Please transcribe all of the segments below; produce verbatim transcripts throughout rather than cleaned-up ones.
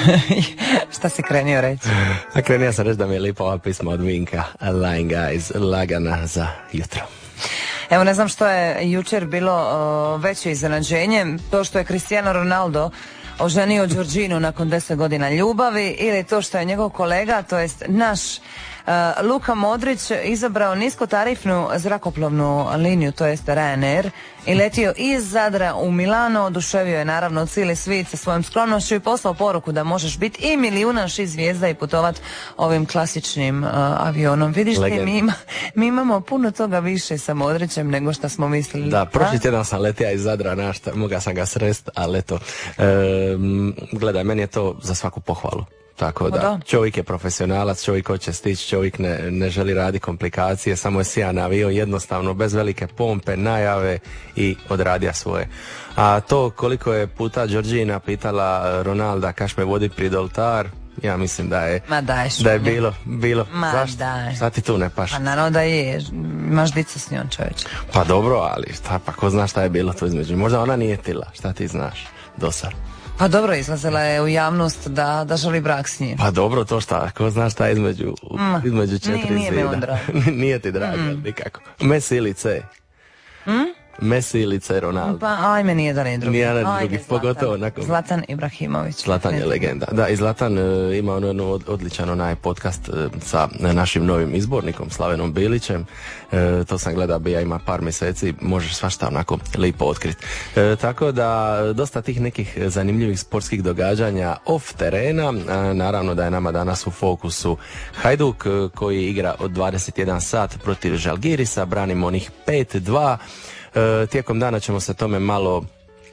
Šta si krenio reći? A krenio sam reći da mi je lipa ova pisma od Vinka, Line Guys, lagana za jutro. Evo, ne znam što je jučer bilo uh, veće iznenađenje, to što je Cristiano Ronaldo oženio Georginu nakon deset godina ljubavi, ili to što je njegov kolega, to jest naš uh, Luka Modrić izabrao niskotarifnu zrakoplovnu liniju, to jest Ryanair, i letio iz Zadra u Milano. Oduševio je naravno cijeli svijet sa svojom skromnošću i poslao poruku da možeš biti i milijunaš i zvijezda i putovat ovim klasičnim uh, avionom. Vidiš ti, mi, ima, mi imamo puno toga više sa Modrićem nego što smo mislili. Da, prošli tjedan sam letio iz Zadra, našta, moga sam ga srest, ali eto, e, gledaj, meni je to za svaku pohvalu. Tako da, da, čovjek je profesionalac, čovjek hoće stići, čovjek ne, ne želi raditi komplikacije, samo je sjajan avion, jednostavno, bez velike pompe, najave i odradio svoje. A to koliko je puta Georgina pitala Ronalda kaš me vodi pred oltar, ja mislim da je, da je bilo, bilo. Ma zašto? Daj. Šta ti tu ne paš? Pa naravno da je, imaš dica s njom, čovječe. Pa dobro, ali šta, pa ko zna šta je bilo tu između, možda ona nije tila, šta ti znaš, dosad. Pa dobro, izlazila je u javnost da, da želi brak s njim. Pa dobro, to šta, ko zna šta je između, mm. između četiri nije, nije zida. Mi on drago. Nije ti drago, mm. nikako. Messi ili C? Mm? Messi ili C Ronaldo? Pa ajme nije da ne drugi. Nije da drugi, Zlatan. pogotovo nakon... Zlatan Ibrahimović. Zlatan je legenda. Da, i Zlatan uh, ima ono, ono odličan onaj podcast uh, sa našim novim izbornikom Slavenom Bilićem. Uh, to sam gledao, bija ima par mjeseci, možeš svašta onako lipo otkrit. Uh, tako da, dosta tih nekih zanimljivih sportskih događanja off terena. Uh, naravno da je nama danas u fokusu Hajduk uh, koji igra od dvadeset jedan sat protiv Žalgirisa, branimo onih pet dva. E, tijekom dana ćemo se tome malo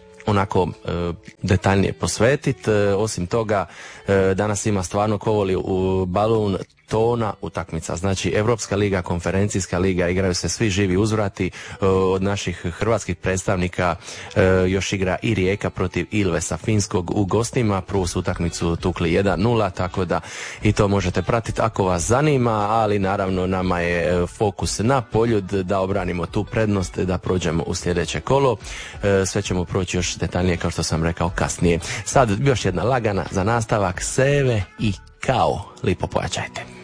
onako e, detaljnije posvetiti. E, osim toga, e, danas ima stvarno ko voli u balun tona utakmica. Znači, Europska liga, Konferencijska liga, igraju se svi živi uzvrati. E, od naših hrvatskih predstavnika e, još igra i Rijeka protiv Ilvesa Finskog u gostima. Prvu su utakmicu tukli jedan nula, tako da i to možete pratiti ako vas zanima, ali naravno nama je fokus na Poljud da obranimo tu prednost, da prođemo u sljedeće kolo. E, sve ćemo proći još detaljnije, kao što sam rekao, kasnije. Sad još jedna lagana za nastavak, seve i kao. Lipo pojačajte.